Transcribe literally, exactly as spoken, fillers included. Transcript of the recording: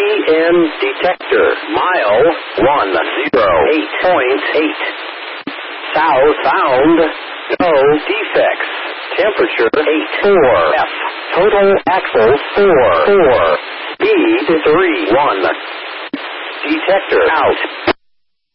N detector. Mile one zero eight point eight. South found. No defects. Temperature eight four. F. Total axle four four. Speed three one. Detector out.